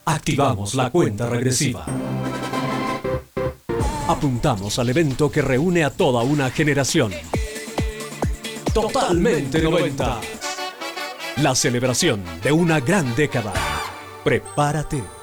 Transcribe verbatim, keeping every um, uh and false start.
Activamos la cuenta regresiva. Apuntamos al evento que reúne a toda una generación. Totalmente noventa. La celebración de una gran década. Prepárate.